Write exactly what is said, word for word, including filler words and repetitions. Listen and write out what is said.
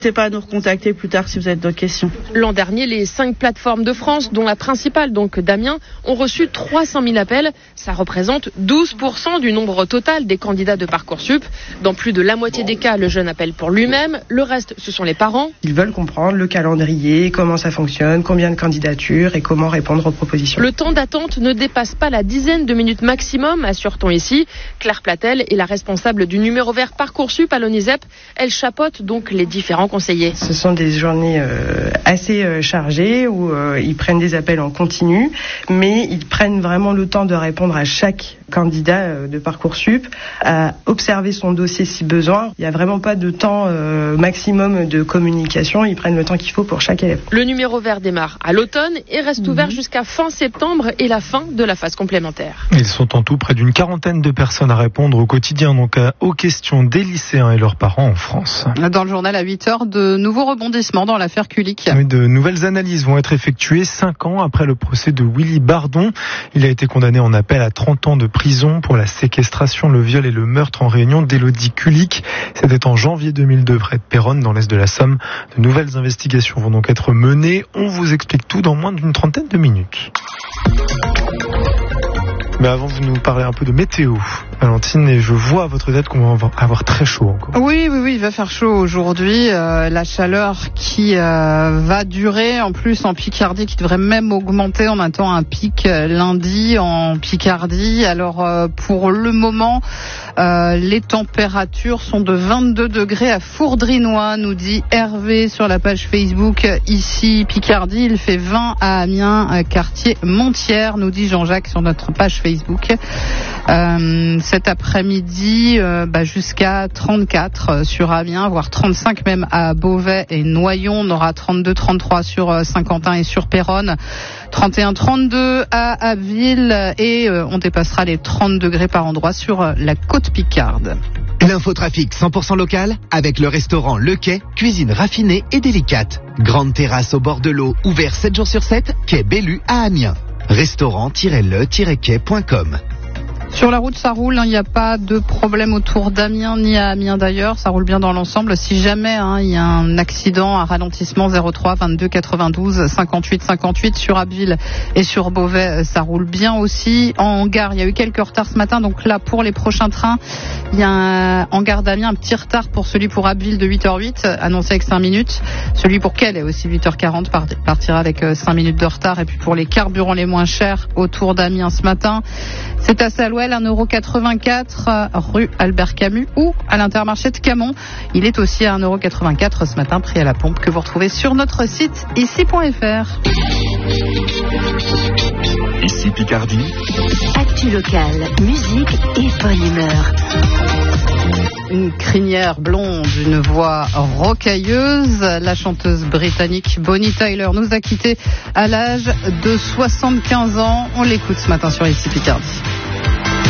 N'hésitez pas à nous recontacter plus tard si vous avez d'autres questions. L'an dernier, les cinq plateformes de France, dont la principale, donc d'Amiens, ont reçu trois cent mille appels. Ça représente douze pour cent du nombre total des candidats de Parcoursup. Dans plus de la moitié des cas, le jeune appelle pour lui-même. Le reste, ce sont les parents. Ils veulent comprendre le calendrier, comment ça fonctionne, combien de candidatures et comment répondre aux propositions. Le temps d'attente ne dépasse pas la dizaine de minutes maximum, assure-t-on ici. Claire Platel est la responsable du numéro vert Parcoursup à l'ONISEP. Elle chapeaute donc les différents conseillers. Ce sont des journées euh, assez euh, chargées où euh, ils prennent des appels en continu, mais ils prennent vraiment le temps de répondre à chaque candidat euh, de Parcoursup, à observer son dossier si besoin. Il n'y a vraiment pas de temps euh, maximum de communication, ils prennent le temps qu'il faut pour chaque élève. Le numéro vert démarre à l'automne et reste mmh. ouvert jusqu'à fin septembre et la fin de la phase complémentaire. Ils sont en tout près d'une quarantaine de personnes à répondre au quotidien donc aux questions des lycéens et leurs parents en France. Dans le journal à huit heures, de nouveaux rebondissements dans l'affaire Kulik. Oui, de nouvelles analyses vont être effectuées cinq ans après le procès de Willy Bardon. Il a été condamné en appel à trente ans de prison pour la séquestration, le viol et le meurtre en réunion d'Élodie Kulik. C'était en janvier deux mille deux près de Péronne, dans l'est de la Somme. De nouvelles investigations vont donc être menées. On vous explique tout dans moins d'une trentaine de minutes. Mais avant, vous nous parlez un peu de météo, Valentine, et je vois à votre tête qu'on va avoir très chaud encore. Oui, oui, oui, il va faire chaud aujourd'hui. Euh, la chaleur qui euh, va durer, en plus en Picardie, qui devrait même augmenter. On attend un pic lundi en Picardie. Alors, euh, pour le moment, euh, les températures sont de vingt-deux degrés à Fourdrinois, nous dit Hervé sur la page Facebook. Ici, Picardie, il fait vingt à Amiens, quartier Montière, nous dit Jean-Jacques sur notre page Facebook. Facebook. Euh, cet après-midi, euh, bah, jusqu'à trente-quatre sur Amiens, voire trente-cinq même à Beauvais et Noyon. On aura trente-deux trente-trois sur Saint-Quentin et sur Péronne. trente et un trente-deux à Abbeville et euh, on dépassera les trente degrés par endroit sur euh, la côte Picarde. L'infotrafic cent pour cent local avec le restaurant Le Quai, cuisine raffinée et délicate. Grande terrasse au bord de l'eau, ouvert sept jours sur sept, quai Bellu à Amiens. restaurant-le-quai point com. Sur la route, ça roule, il hein, n'y a pas de problème autour d'Amiens, ni à Amiens d'ailleurs, ça roule bien dans l'ensemble. Si jamais hein, il y a un accident, un ralentissement, zéro trois vingt-deux quatre-vingt-douze cinquante-huit cinquante-huit sur Abbeville et sur Beauvais, ça roule bien aussi. En gare, il y a eu quelques retards ce matin, donc là pour les prochains trains, il y a un, en gare d'Amiens un petit retard pour celui pour Abbeville de huit heures huit, annoncé avec cinq minutes. Celui pour Quel est aussi huit heures quarante, partira avec cinq minutes de retard. Et puis pour les carburants les moins chers autour d'Amiens ce matin, c'est à Salouel, un euro quatre-vingt-quatre rue Albert Camus ou à l'Intermarché de Camon. Il est aussi à un euro quatre-vingt-quatre ce matin, prix à la pompe, que vous retrouvez sur notre site ici point f r. Ici Picardie. Actu locale, musique et bonne humeur. Une crinière blonde, une voix rocailleuse. La chanteuse britannique Bonnie Tyler nous a quittés à l'âge de soixante-quinze ans. On l'écoute ce matin sur Ici Picardie.